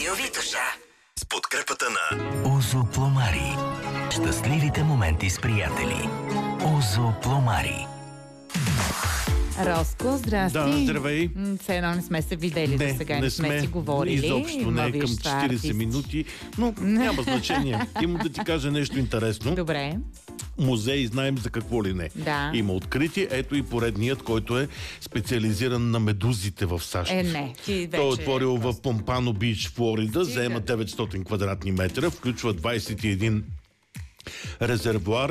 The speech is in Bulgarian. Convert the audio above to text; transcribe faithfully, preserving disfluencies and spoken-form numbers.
Марио Витоша. С подкрепата на Озо Пломари. Щастливите моменти с приятели. Озо Пломари. Роско, здрасти. Да, здравей. Все едно не сме се видели Не, до сега, не, не сме сме си говорили. изобщо не, към четирийсет минути, но няма значение. Има да ти кажа нещо интересно. Добре. Музей, знаем за какво ли не. Да. Има открити. Ето и поредният, който е специализиран на медузите в САЩ. Е, не. Ти вече... Той е отворил в Помпано Бич, Флорида. Стига. Заема деветстотин квадратни метра. Включва двадесет и един резервоара